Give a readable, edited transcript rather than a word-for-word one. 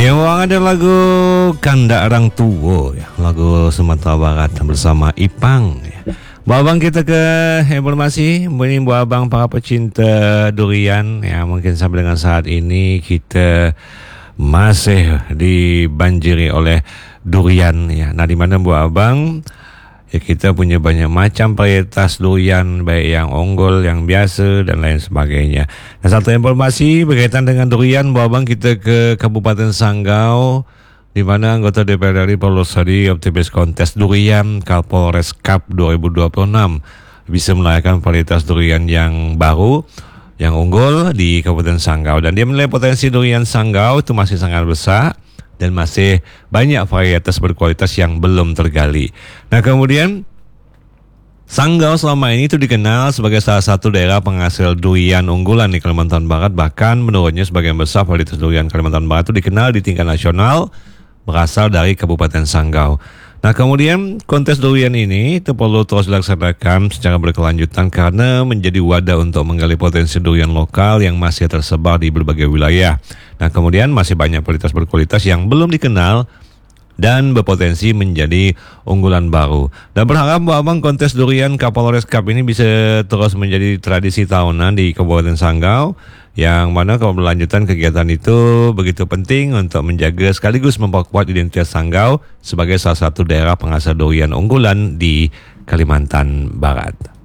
Ya, ada lagu Kanda Arang Tuwo ya, lagu Sumatera Barat bersama Ipang ya. Abang kita ke informasi, ini buat abang para pecinta durian ya, mungkin sampai dengan saat ini kita masih dibanjiri oleh durian ya. Nah, di mana buat abang ya, kita punya banyak macam varietas durian, baik yang unggul, yang biasa dan lain sebagainya. Nah, satu informasi berkaitan dengan durian, buat abang kita ke Kabupaten Sanggau, di mana anggota DPR RI Paulus Hadi optimis kontes durian Kapolres Cup 2026 bisa melahirkan varietas durian yang baru, yang unggul di Kabupaten Sanggau, dan dia menilai potensi durian Sanggau itu masih sangat besar dan masih banyak varietas berkualitas yang belum tergali. Nah, kemudian Sanggau selama ini itu dikenal sebagai salah satu daerah penghasil durian unggulan di Kalimantan Barat. Bahkan menurutnya sebagian besar varietas durian Kalimantan Barat itu dikenal di tingkat nasional berasal dari Kabupaten Sanggau. Nah, kemudian kontes durian ini itu perlu terus dilaksanakan secara berkelanjutan karena menjadi wadah untuk menggali potensi durian lokal yang masih tersebar di berbagai wilayah. Nah, kemudian masih banyak varietas berkualitas yang belum dikenal dan berpotensi menjadi unggulan baru. Dan berharap bahwa abang kontes durian Kapolres Cup ini bisa terus menjadi tradisi tahunan di Kabupaten Sanggau, yang mana keberlanjutan kegiatan itu begitu penting untuk menjaga sekaligus memperkuat identitas Sanggau sebagai salah satu daerah penghasil durian unggulan di Kalimantan Barat.